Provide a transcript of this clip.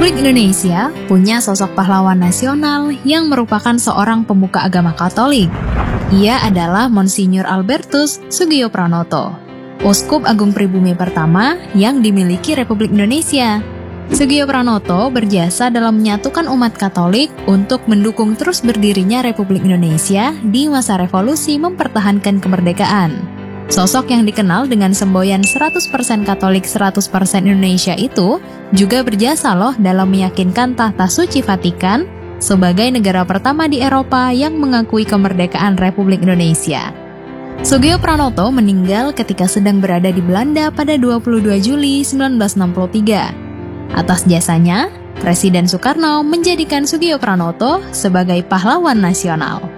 Republik Indonesia punya sosok pahlawan nasional yang merupakan seorang pemuka agama Katolik. Ia adalah Monsinyur Albertus Soegio Pranoto, Uskup Agung Pribumi pertama yang dimiliki Republik Indonesia. Soegio Pranoto berjasa dalam menyatukan umat Katolik untuk mendukung terus berdirinya Republik Indonesia di masa revolusi mempertahankan kemerdekaan. Sosok yang dikenal dengan semboyan 100% Katolik 100% Indonesia itu juga berjasa loh dalam meyakinkan tahta suci Vatikan sebagai negara pertama di Eropa yang mengakui kemerdekaan Republik Indonesia. Soegio Pranoto meninggal ketika sedang berada di Belanda pada 22 Juli 1963. Atas jasanya, Presiden Soekarno menjadikan Soegio Pranoto sebagai pahlawan nasional.